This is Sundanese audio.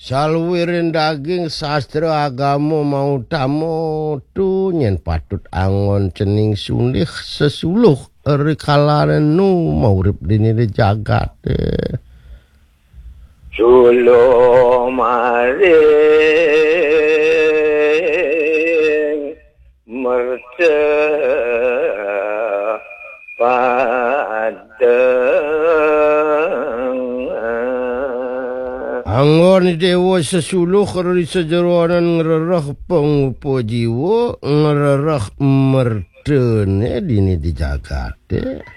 Salwirin daging sastra agama mau tamu tu nyen patut angon cening sundih sesuluh rikalaran nu maurip dini di jagat Suluh maring merce Anggon dewa sesuluh keri sejeronan ngererah pengupo jiwa ngererah merdene dini di jagat